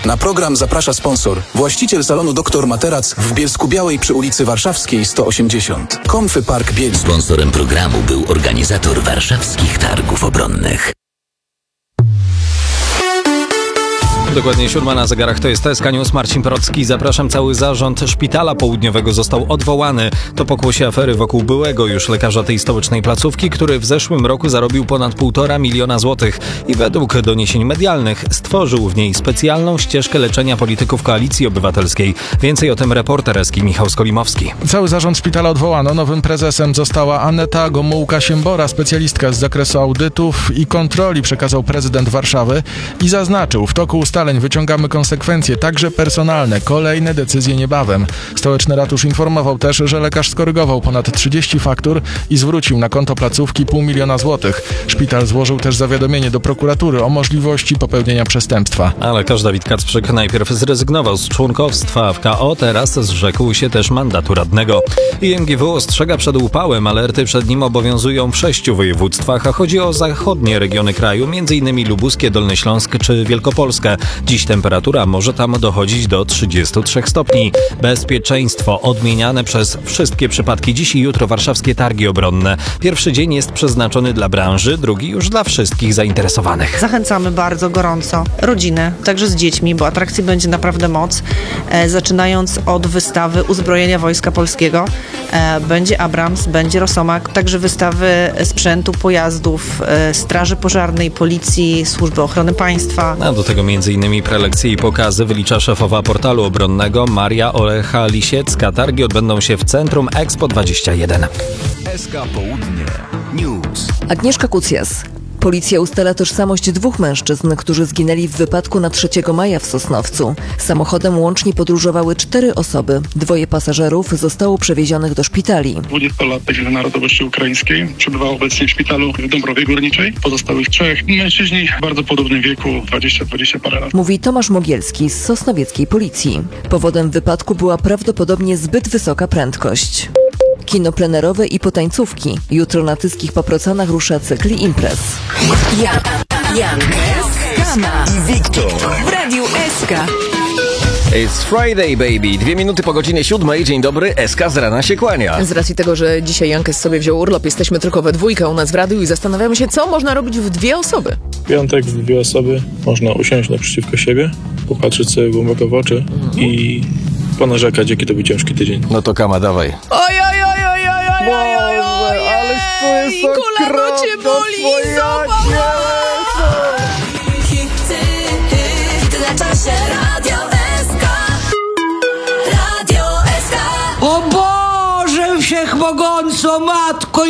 Na program zaprasza sponsor, właściciel salonu Dr Materac w Bielsku-Białej przy ulicy Warszawskiej 180. Comfy Park Bielsk. Sponsorem programu był organizator warszawskich targów obronnych. Dokładnie 7 na zegarach, to jest TSK News, Marcin Porocki. Zapraszam. Cały zarząd Szpitala Południowego został odwołany. To pokłosie afery wokół byłego już lekarza tej stołecznej placówki, który w zeszłym roku zarobił ponad 1,5 miliona złotych i według doniesień medialnych stworzył w niej specjalną ścieżkę leczenia polityków Koalicji Obywatelskiej. Więcej o tym reporter Eski Michał Skolimowski. Cały zarząd szpitala odwołano. Nowym prezesem została Aneta Gomułka-Siembora, specjalistka z zakresu audytów i kontroli, przekazał prezydent Warszawy i zaznaczył: w toku ustaleń wyciągamy konsekwencje, także personalne. Kolejne decyzje niebawem. Stołeczny ratusz informował też, że lekarz skorygował ponad 30 faktur i zwrócił na konto placówki 500 000 złotych. Szpital złożył też zawiadomienie do prokuratury o możliwości popełnienia przestępstwa. A lekarz Dawid Kacprzyk najpierw zrezygnował z członkostwa w KO, teraz zrzekł się też mandatu radnego. IMGW ostrzega przed upałem. Alerty przed nim obowiązują w 6 województwach, a chodzi o zachodnie regiony kraju, m.in. lubuskie, Dolny Śląsk czy Wielkopolskę. Dziś temperatura może tam dochodzić do 33 stopni. Bezpieczeństwo odmieniane przez wszystkie przypadki. Dziś i jutro warszawskie targi obronne. Pierwszy dzień jest przeznaczony dla branży, drugi już dla wszystkich zainteresowanych. Zachęcamy bardzo gorąco rodziny, także z dziećmi, bo atrakcji będzie naprawdę moc. Zaczynając od wystawy uzbrojenia Wojska Polskiego. Będzie Abrams, będzie Rosomak, także wystawy sprzętu, pojazdów, Straży Pożarnej, Policji, Służby Ochrony Państwa. A do tego m.in. prelekcje i pokazy wylicza szefowa portalu obronnego Maria Olecha-Lisiecka. Targi odbędą się w Centrum Expo 21. SK Południe News. Agnieszka Kucjas. Policja ustala tożsamość 2 mężczyzn, którzy zginęli w wypadku na 3 maja w Sosnowcu. Samochodem łącznie podróżowały 4 osoby. 2 pasażerów zostało przewiezionych do szpitali. 20-latek narodowości ukraińskiej przebywa obecnie w szpitalu w Dąbrowie Górniczej. Pozostałych 3 mężczyźni w bardzo podobnym wieku, 20 parę lat. Mówi Tomasz Mogielski z sosnowieckiej policji. Powodem wypadku była prawdopodobnie zbyt wysoka prędkość. Kino plenerowe i potańcówki. Jutro na Tyskich Paprocanach rusza cykl imprez. Jan, Kama i Wiktor w Radiu SK. It's Friday, baby. 2 minuty po godzinie 7. Dzień dobry, SK z rana się kłania. Z racji tego, że dzisiaj Jankes sobie wziął urlop, jesteśmy tylko we dwójkę u nas w radiu i zastanawiamy się, co można robić w 2 osoby. W piątek w 2 osoby można usiąść naprzeciwko siebie, popatrzeć sobie głęboko w oczy i ponarzekać, jaki to był ciężki tydzień. No to Kama, dawaj. Oj, ależ to jest kolano cię boli, zobacz! O Boże Wszechmogąco, Matko